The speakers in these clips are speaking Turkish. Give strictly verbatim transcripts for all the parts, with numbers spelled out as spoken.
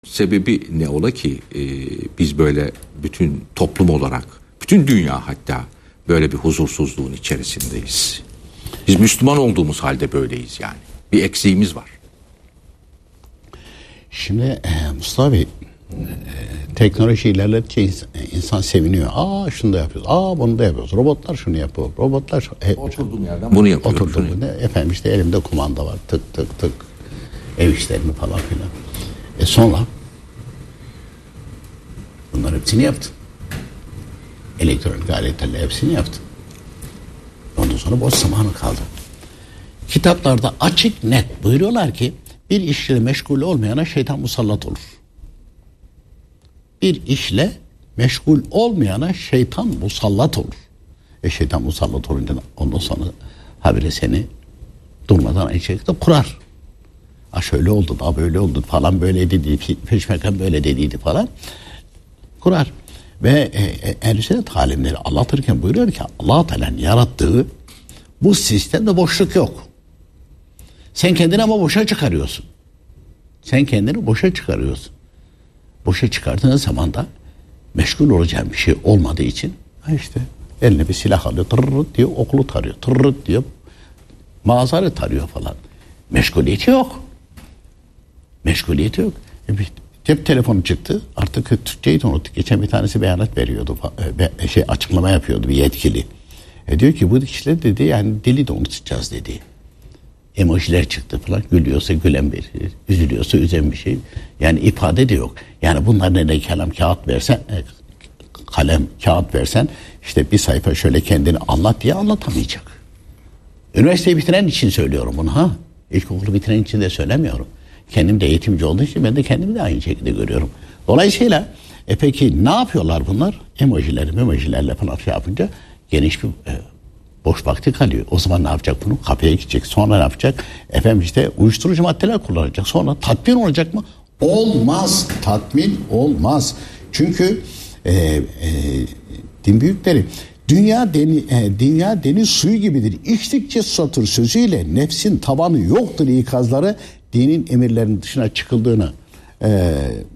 Sebebi ne ola ki e, biz böyle bütün toplum olarak, bütün dünya hatta böyle bir huzursuzluğun içerisindeyiz. Biz Müslüman olduğumuz halde böyleyiz yani. Bir eksiğimiz var. Şimdi e, Mustafa Bey, e, teknoloji ilerledikçe insan, insan seviniyor. Aa şunu da yapıyoruz. Aa bunu da yapıyoruz. Robotlar şunu yapıyor. Robotlar şu, e, oturduğum yerden bunu yapıyorum. Oturduğum yerden, efendim işte elimde kumanda var. Tık tık tık. Ev işlerimi falan filan. E sonra bunların hepsini yaptım. Elektronik aletlerle hepsini yaptım. Ondan sonra boş zamanı kaldı. Kitaplarda açık net buyuruyorlar ki bir işle meşgul olmayana şeytan musallat olur. Bir işle meşgul olmayana şeytan musallat olur. E şeytan musallat olunca ondan sonra habire seni durmadan aynı şekilde kurar. Ha şöyle oldu da böyle oldu falan böyle dedi, peşmekan böyle dediydi falan kurar. Ve e, Ehl-i alimleri anlatırken buyuruyor ki Allah-u Teala'nın yarattığı bu sistemde boşluk yok. Sen kendini ama boşa çıkarıyorsun. Sen kendini boşa çıkarıyorsun. Boşa çıkardığın zaman da meşgul olacağın bir şey olmadığı için ha işte eline bir silah alıyor, tırırıt diye okulu tarıyor, tırırıt diye mağazarı tarıyor falan. Meşguliyeti yok. Meşguliyeti yok. E bir cep telefonu çıktı. Artık Türkçeyi de unuttuk. Geçen bir tanesi beyanat veriyordu. E, şey açıklama yapıyordu bir yetkili. E diyor ki bu kişiler dedi yani dili de unutacağız dedi. Emojiler çıktı falan. Gülüyorsa gülen bir, üzülüyorsa üzen bir şey. Yani ifade de yok. Yani bunlar ne kalem kağıt versen, e, kalem kağıt versen işte bir sayfa şöyle kendini anlat diye anlatamayacak. Üniversiteyi bitiren için söylüyorum bunu ha. İlkokulu bitiren için de söylemiyorum. Kendim de eğitimci olduğu için ben de kendimi de aynı şekilde görüyorum. Dolayısıyla e peki ne yapıyorlar bunlar? Emojileri, emojilerle falan şey yapınca geniş bir e, boş vakti kalıyor. O zaman ne yapacak bunu? Kapıya gidecek. Sonra ne yapacak? Efendim işte uyuşturucu maddeler kullanacak. Sonra tatmin olacak mı? Olmaz. Tatmin olmaz. Çünkü e, e, din büyükleri dünya deni, e, dünya deniz suyu gibidir. İçtikçe susatır sözüyle nefsin tabanı yoktur ikazları dinin emirlerinin dışına çıkıldığını e,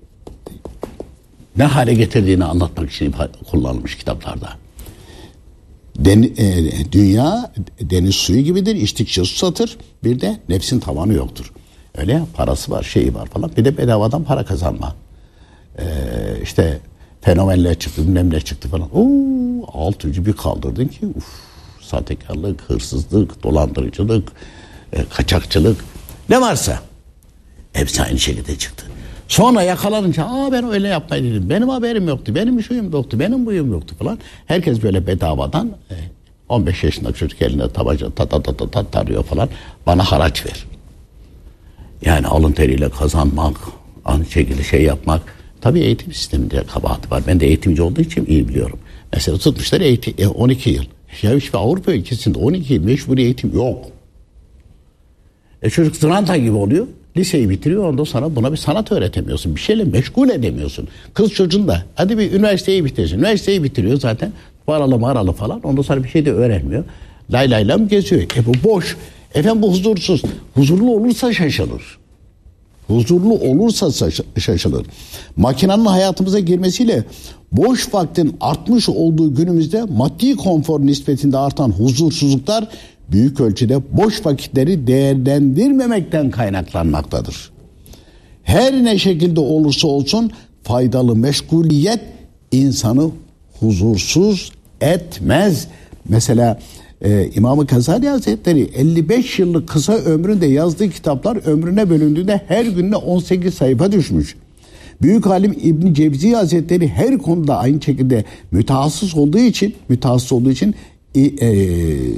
ne hale getirdiğini anlatmak için kullanılmış kitaplarda. Den, e, dünya deniz suyu gibidir. İçtikçe susatır. Bir de nefsin tavanı yoktur. Öyle ya, parası var, şeyi var falan. Bir de bedavadan para kazanma. E, işte fenomenler çıktı, bilmemler çıktı falan. Oo, alt ucu bir kaldırdın ki uf, sahtekarlık, hırsızlık, dolandırıcılık, e, kaçakçılık ne varsa hepsi aynı şekilde çıktı. Sonra yakalanınca aa ben öyle yapmayı dedim. Benim haberim yoktu. Benim şuyum yoktu. Benim buyum yoktu falan. Herkes böyle bedavadan on beş yaşındaki çocuk eline tabanca tat tat tat tat tarıyor falan. Bana haraç ver. Yani alın teriyle kazanmak, aynı şekilde şey yapmak. Tabii eğitim sisteminde kabahati var. Ben de eğitimci olduğu için iyi biliyorum. Mesela tutmuşlar eğitim, on iki yıl. Ya hiçbir Avrupa ülkesinde on iki yıl mecburi eğitim yok. E çocuk zıranta gibi oluyor. Liseyi bitiriyor, ondan sonra buna bir sanat öğretemiyorsun. Bir şeyle meşgul edemiyorsun. Kız çocuğun da hadi bir üniversiteyi bitirsin. Üniversiteyi bitiriyor zaten. Paralı maralı falan. Ondan sonra bir şey de öğrenmiyor. Lay lay lam geziyor. E bu boş. Efendim bu huzursuz. Huzurlu olursa şaşılır. Huzurlu olursa şaşılır. Makinenin hayatımıza girmesiyle boş vaktin artmış olduğu günümüzde maddi konfor nispetinde artan huzursuzluklar büyük ölçüde boş vakitleri değerlendirmemekten kaynaklanmaktadır. Her ne şekilde olursa olsun faydalı meşguliyet insanı huzursuz etmez. Mesela e, İmam-ı Gazali Hazretleri elli beş yıllık kısa ömründe yazdığı kitaplar ömrüne bölündüğünde her günde on sekiz sayfa düşmüş. Büyük alim İbn Cevzi Hazretleri her konuda aynı şekilde mütehassıs olduğu için mütehassıs olduğu için e, e,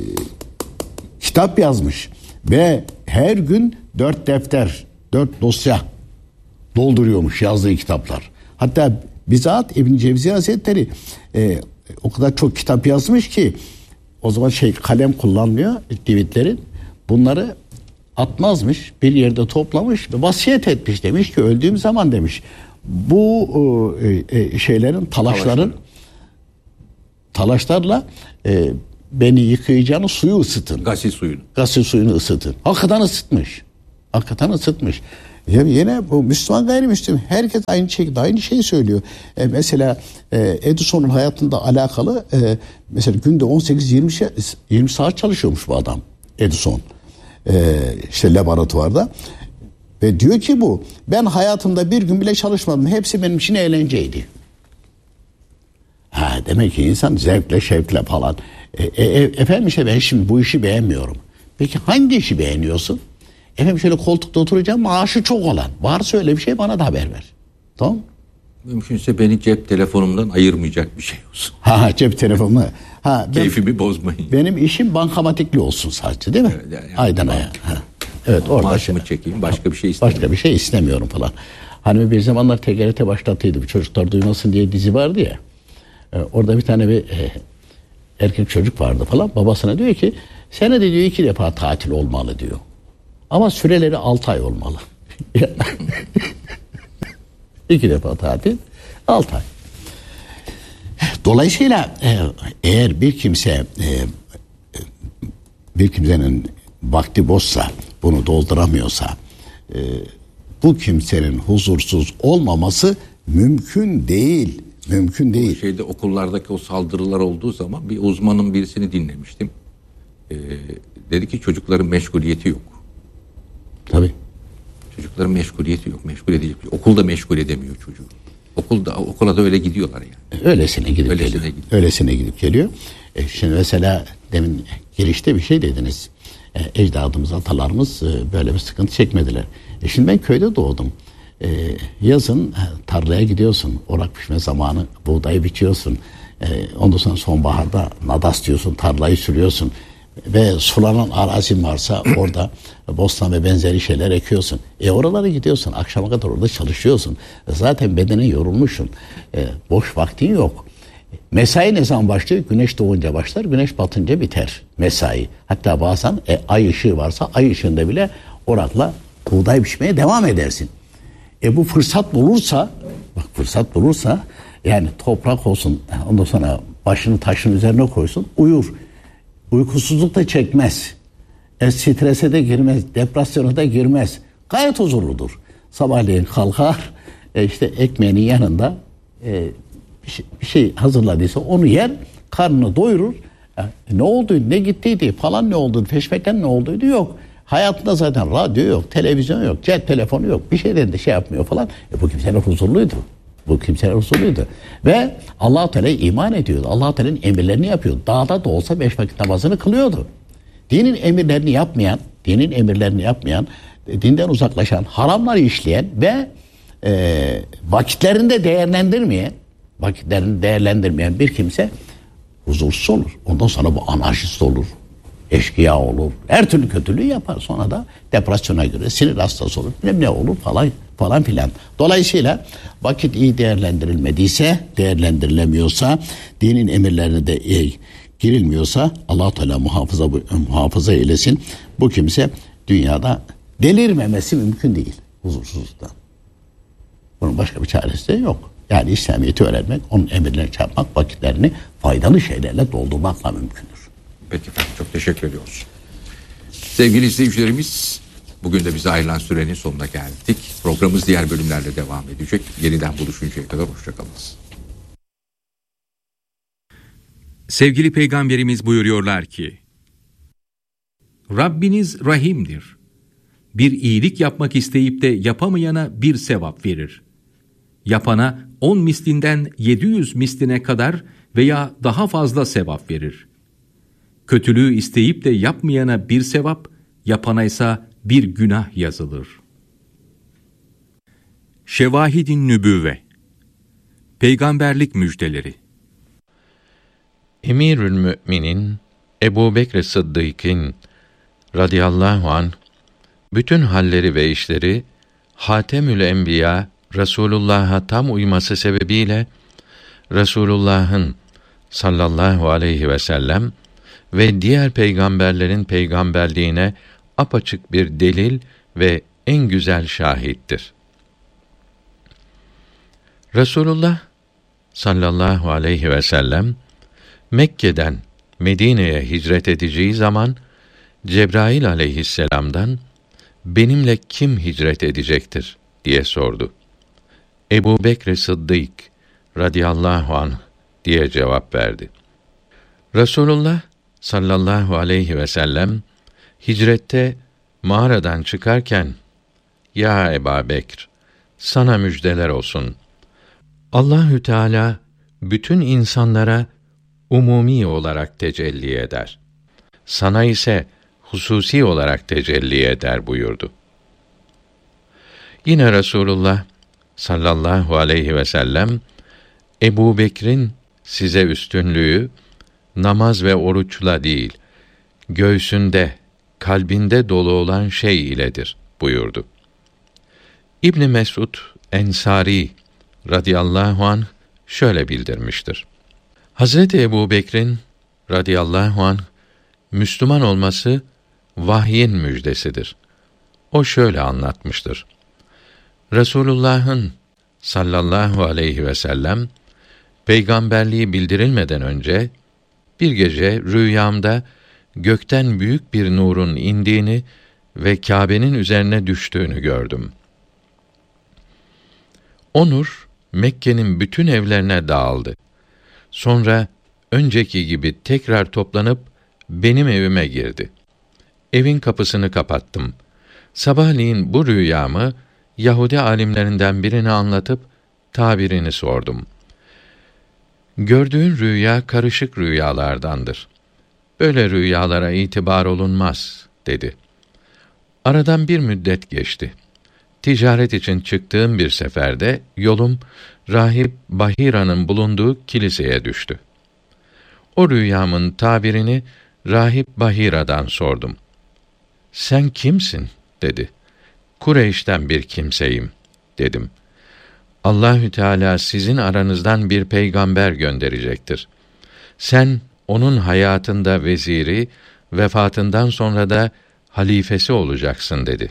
kitap yazmış ve her gün dört defter, dört dosya dolduruyormuş yazdığı kitaplar. Hatta bizzat İbn Cevzi Hazretleri e, o kadar çok kitap yazmış ki o zaman şey kalem kullanmıyor divitlerin. Bunları atmazmış, bir yerde toplamış ve vasiyet etmiş, demiş ki öldüğüm zaman demiş bu e, e, şeylerin talaşların talaşlarla e, beni yıkayacağını suyu ısıtın. Gasil suyunu. Gasil suyunu ısıtın. Hakikaten ısıtmış. Hakikaten ısıtmış. Ya yine bu Müslüman gayrimüslim herkes aynı şekilde aynı şeyi söylüyor. E, mesela e, Edison'un hayatında alakalı e, mesela günde on sekiz yirmi saat çalışıyormuş bu adam Edison. E, işte laboratuvarda. Ve diyor ki bu ben hayatımda bir gün bile çalışmadım. Hepsi benim için eğlenceydi. Ha, demek ki insan zevkle şevkle falan. E, e, efendim işte ben şimdi bu işi beğenmiyorum. Peki hangi işi beğeniyorsun? Efendim şöyle koltukta oturacağım, maaşı çok olan. Varsa öyle bir şey bana da haber ver. Tamam mı? Mümkünse beni cep telefonumdan ayırmayacak bir şey olsun. Ha, cep telefonu. Ha, ben, keyfimi bozmayın. Benim işim bankamatikli olsun sadece, değil mi? Evet, yani Aydan aya. Evet, orada maaşımı şey, çekeyim, başka bir şey istemiyorum. Başka bir şey istemiyorum falan. Hani bir zamanlar T G R T başlattıydı. Çocuklar Duymasın diye dizi vardı ya. E, orada bir tane bir e, erkek çocuk vardı falan. Babasına diyor ki senede diyor iki defa tatil olmalı diyor. Ama süreleri altı ay olmalı. İki defa tatil, altı ay. Dolayısıyla e, eğer bir kimse e, bir kimsenin vakti boşsa, bunu dolduramıyorsa, e, bu kimsenin huzursuz olmaması mümkün değil. Mümkün değil. Bu şeyde okullardaki o saldırılar olduğu zaman bir uzmanın birisini dinlemiştim. Ee, dedi ki çocukların meşguliyeti yok. Tabii. Çocukların meşguliyeti yok. Meşgul edecek. Okulda meşgul edemiyor çocuğu. Okulda okula da öyle gidiyorlar yani. Öylesine gidip Öylesine geliyor. Gidip. Öylesine gidip geliyor. E şimdi mesela demin girişte bir şey dediniz. E, ecdadımız, atalarımız e, böyle bir sıkıntı çekmediler. E şimdi ben köyde doğdum. E, yazın tarlaya gidiyorsun. Orak pişme zamanı buğdayı biçiyorsun. E, ondan sonra sonbaharda nadas diyorsun. Tarlayı sürüyorsun. Ve sulanan arazin varsa orada bostan ve benzeri şeyler ekiyorsun. E oralara gidiyorsun. Akşama kadar orada çalışıyorsun. E zaten bedene yorulmuşsun. E, boş vaktin yok. Mesai ne zaman başlıyor? Güneş doğunca başlar, güneş batınca biter mesai. Hatta bazen e, ay ışığı varsa ay ışığında bile orakla buğday biçmeye devam edersin. E bu fırsat bulursa, bak fırsat bulursa yani toprak olsun, ondan sonra başını taşın üzerine koysun, uyur. Uykusuzluk da çekmez. E, strese de girmez, depresyona da girmez. Gayet huzurludur. Sabahleyin kalkar, e, işte ekmeğinin yanında e, bir, şey, bir şey hazırladıysa onu yer, karnını doyurur. E, ne oldu, ne gittiydi falan, ne oldu, feşmeken ne olduydu yok. Hayatında zaten radyo yok, televizyon yok, cep telefonu yok. Bir şeyden de şey yapmıyor falan. E, bu kimseler huzurluydu. Bu kimseler huzurluydu. Ve Allah-u Teala iman ediyordu. Allah-u Teala'nın emirlerini yapıyordu. Dağda da olsa beş vakit namazını kılıyordu. Dinin emirlerini yapmayan, dinin emirlerini yapmayan, dinden uzaklaşan, haramları işleyen ve e, vakitlerini değerlendirmeyen, vakitlerini değerlendirmeyen bir kimse huzursuz olur. Ondan sonra bu anarşist olur, eşkıya olur, her türlü kötülüğü yapar. Sonra da depresyona girer, sinir hastası olur, bilmem ne olur falan falan filan. Dolayısıyla vakit iyi değerlendirilmediyse, değerlendirilemiyorsa, dinin emirlerine de iyi girilmiyorsa Allah Teala muhafaza muhafaza eylesin. Bu kimse dünyada delirmemesi mümkün değil huzursuzluktan. Bunun başka bir çaresi de yok. Yani İslamiyet'i öğrenmek, onun emirlerini çarpmak, vakitlerini faydalı şeylerle doldurmakla mümkündür. Peki efendim, çok teşekkür ediyoruz. Sevgili izleyicilerimiz, bugün de bize ayrılan sürenin sonuna geldik. Programımız diğer bölümlerle devam edecek. Yeniden buluşuncaya kadar hoşçakalınız. Sevgili Peygamberimiz buyuruyorlar ki, Rabbiniz Rahim'dir. Bir iyilik yapmak isteyip de yapamayana bir sevap verir. Yapana on mislinden yedi yüz misline kadar veya daha fazla sevap verir. Kötülüğü isteyip de yapmayana bir sevap, yapana ise bir günah yazılır. Şevahid-i Nübüvve, Peygamberlik müjdeleri. Emirül Müminin Ebu Bekr Sıddık'ın radıyallahu anh bütün halleri ve işleri Hatemül Enbiya Resulullah'a tam uyması sebebiyle Resulullah'ın sallallahu aleyhi ve sellem ve diğer peygamberlerin peygamberliğine apaçık bir delil ve en güzel şahittir. Resulullah sallallahu aleyhi ve sellem Mekke'den Medine'ye hicret edeceği zaman Cebrail aleyhisselam'dan benimle kim hicret edecektir diye sordu. Ebu Bekr Sıddık radıyallahu anh diye cevap verdi. Resulullah sallallahu aleyhi ve sellem hicrette mağaradan çıkarken, ya Ebu Bekr, sana müjdeler olsun. Allahü Teala bütün insanlara umumi olarak tecelli eder. Sana ise hususi olarak tecelli eder buyurdu. Yine Resulullah sallallahu aleyhi ve sellem Ebu Bekir'in size üstünlüğü namaz ve oruçla değil, göğsünde, kalbinde dolu olan şey iledir buyurdu. İbn Mesud Ensari radıyallahu anh şöyle bildirmiştir. Hazreti Ebu Bekir'in radıyallahu anh Müslüman olması vahyin müjdesidir. O şöyle anlatmıştır. Resulullah'ın sallallahu aleyhi ve sellem peygamberliği bildirilmeden önce bir gece rüyamda gökten büyük bir nurun indiğini ve Kâbe'nin üzerine düştüğünü gördüm. O nur Mekke'nin bütün evlerine dağıldı. Sonra önceki gibi tekrar toplanıp benim evime girdi. Evin kapısını kapattım. Sabahleyin bu rüyamı Yahudi alimlerinden birine anlatıp tabirini sordum. Gördüğün rüya karışık rüyalardandır. Böyle rüyalara itibar olunmaz, dedi. Aradan bir müddet geçti. Ticaret için çıktığım bir seferde yolum rahip Bahira'nın bulunduğu kiliseye düştü. O rüyamın tabirini rahip Bahira'dan sordum. Sen kimsin? Dedi. Kureyş'ten bir kimseyim, dedim. Allahü Teala sizin aranızdan bir peygamber gönderecektir. Sen onun hayatında veziri, vefatından sonra da halifesi olacaksın, dedi.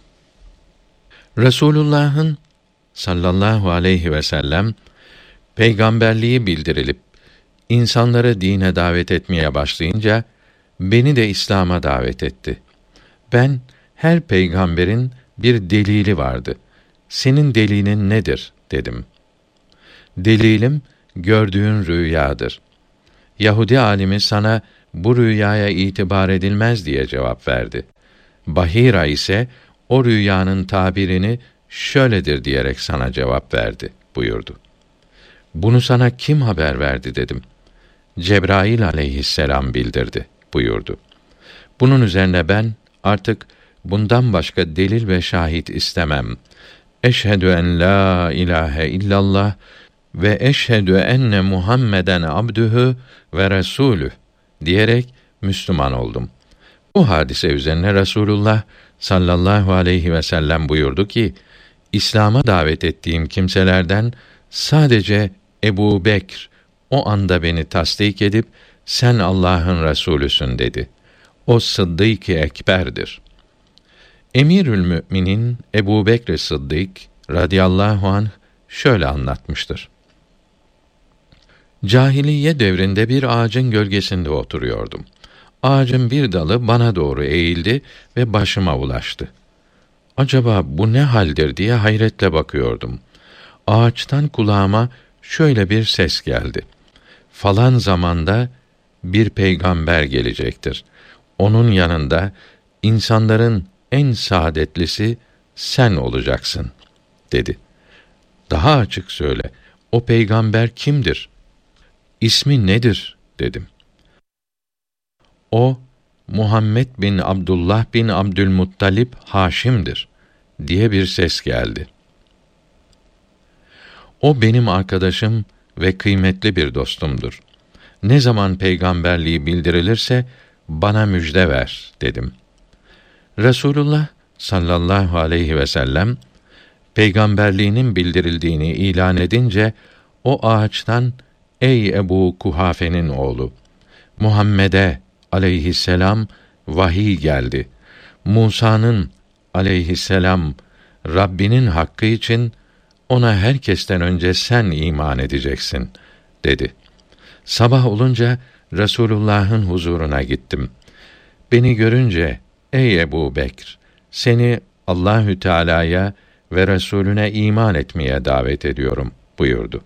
Resulullah'ın sallallahu aleyhi ve sellem peygamberliği bildirilip insanları dine davet etmeye başlayınca beni de İslam'a davet etti. Ben her peygamberin bir delili vardı. Senin delilin nedir, dedim. Delilim gördüğün rüyadır. Yahudi alimi sana bu rüyaya itibar edilmez diye cevap verdi. Bahira ise o rüyanın tabirini şöyledir diyerek sana cevap verdi buyurdu. Bunu sana kim haber verdi, dedim. Cebrail aleyhisselam bildirdi buyurdu. Bunun üzerine ben artık bundan başka delil ve şahit istemem. Eşhedü en la ilahe illallah ve eşhedü enne Muhammeden abdühü ve resulüh diyerek Müslüman oldum. Bu hadise üzerine Resulullah sallallahu aleyhi ve sellem buyurdu ki, İslam'a davet ettiğim kimselerden sadece Ebu Bekr o anda beni tasdik edip sen Allah'ın Resulüsün dedi. O Sıddık-ı Ekber'dir. Emirül Müminin Ebu Bekr Sıddık radıyallahu anh şöyle anlatmıştır. Cahiliye devrinde bir ağacın gölgesinde oturuyordum. Ağacın bir dalı bana doğru eğildi ve başıma ulaştı. Acaba bu ne haldir diye hayretle bakıyordum. Ağaçtan kulağıma şöyle bir ses geldi. Falan zamanda bir peygamber gelecektir. Onun yanında insanların en saadetlisi sen olacaksın, dedi. Daha açık söyle, o peygamber kimdir? İsmi nedir, dedim. O, Muhammed bin Abdullah bin Abdülmuttalib Haşim'dir, diye bir ses geldi. O benim arkadaşım ve kıymetli bir dostumdur. Ne zaman peygamberliği bildirilirse, bana müjde ver, dedim. Resulullah sallallahu aleyhi ve sellem peygamberliğinin bildirildiğini ilan edince o ağaçtan ey Ebu Kuhafe'nin oğlu Muhammed'e aleyhisselam vahiy geldi. Musa'nın aleyhisselam Rabbinin hakkı için ona herkesten önce sen iman edeceksin, dedi. Sabah olunca Resulullah'ın huzuruna gittim. Beni görünce ey Ebu Bekr, seni Allahü Teala'ya ve Resulüne iman etmeye davet ediyorum buyurdu.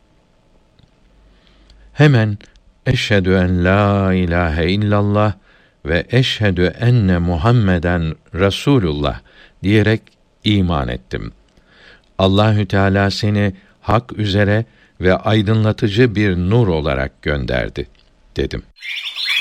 Hemen eşhedü en la ilahe illallah ve eşhedü enne Muhammeden Resulullah diyerek iman ettim. Allahü Teala seni hak üzere ve aydınlatıcı bir nur olarak gönderdi dedim.